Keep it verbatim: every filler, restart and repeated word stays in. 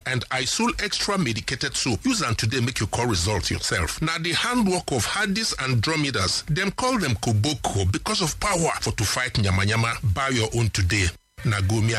and Isul Extra Medicated Soap. Use them today, make you call results yourself. Now the handwork of Hadis and Dromedas, them call them Koboko because of power for to fight nyama nyama. Buy your own today. Nagomi